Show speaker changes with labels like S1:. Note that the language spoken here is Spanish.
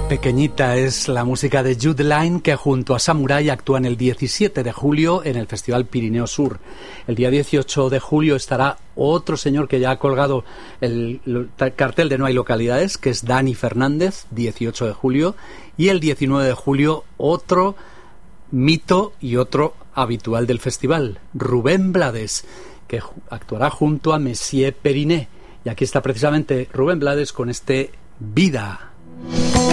S1: Pequeñita es la música de Jude Line, que junto a Samurai actúan el 17 de julio en el Festival Pirineo Sur. El día 18 de julio estará otro señor que ya ha colgado el cartel de No hay localidades, que es Dani Fernández, 18 de julio. Y el 19 de julio otro mito y otro habitual del festival, Rubén Blades, que actuará junto a Messier Periné. Y aquí está precisamente Rubén Blades con este Vida.